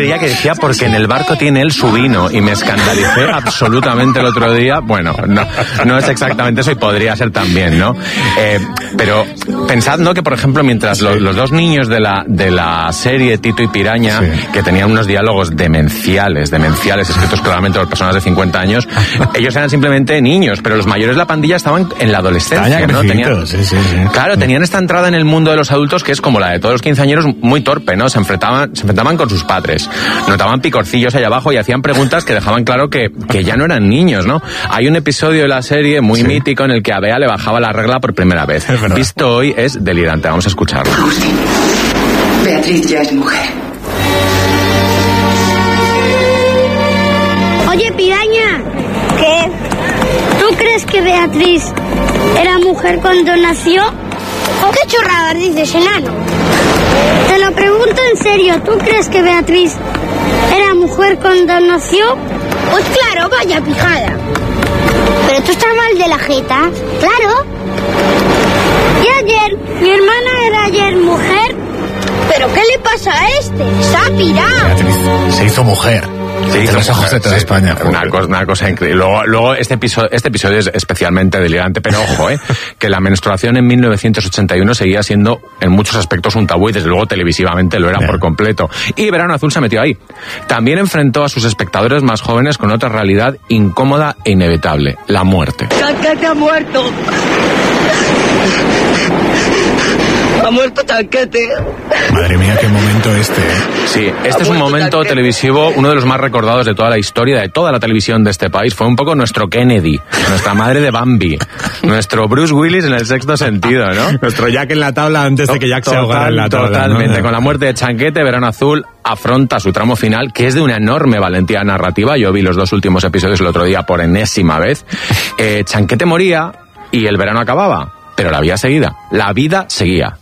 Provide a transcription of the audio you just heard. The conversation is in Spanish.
creía que decía porque en el barco tiene él su vino y me escandalicé absolutamente el otro día. Bueno, no es exactamente eso y podría ser también, ¿no? Pero pensad, ¿no? Que por ejemplo, mientras los dos niños de la serie, Tito y Piraña, que tenían unos diálogos demenciales, escritos claramente por personas de 50 años, ellos eran simplemente niños, pero los mayores de la pandilla estaban en la adolescencia, ¿no? Claro, tenían esta entrada en el mundo de los adultos que es como la de todos los quinceañeros, muy torpe, ¿no? Se enfrentaban con sus padres, notaban picorcillos allá abajo y hacían preguntas que dejaban claro que ya no eran niños, ¿no? Hay un episodio de la serie muy mítico en el que a Bea le bajaba la regla por primera vez. Visto hoy es delirante, vamos a escucharlo. Agustín, Beatriz ya es mujer. Oye, Piraña. ¿Qué? ¿Tú crees que Beatriz era mujer cuando nació? ¿O qué chorradas dices, enano? Te lo pregunto en serio, ¿tú crees que Beatriz era mujer cuando nació? Pues claro, vaya pijada. Pero tú estás mal de la jeta, claro. Y ayer, mi hermana era ayer mujer. ¿Pero qué le pasa a este? ¡Está pirado! Beatriz se hizo mujer. Sí, los ojos de toda España. Una cosa increíble. Luego este episodio es especialmente delirante, pero ojo, que la menstruación en 1981 seguía siendo en muchos aspectos un tabú y desde luego televisivamente lo era por completo. Y Verano Azul se metió ahí. También enfrentó a sus espectadores más jóvenes con otra realidad incómoda e inevitable: la muerte. ¡Chanquete ha muerto! ¡Ha muerto Chanquete! Madre mía, qué momento este, Sí, este es un momento televisivo, uno de los más recordados de toda la historia, de toda la televisión de este país. Fue un poco nuestro Kennedy, nuestra madre de Bambi, nuestro Bruce Willis en el Sexto Sentido, ¿no? Nuestro Jack en la tabla antes de que Jack se ahogara en la tabla. Totalmente, ¿no? Con la muerte de Chanquete, Verano Azul afronta su tramo final, que es de una enorme valentía narrativa. Yo vi los dos últimos episodios el otro día por enésima vez. Chanquete moría y el verano acababa, pero la vida seguía.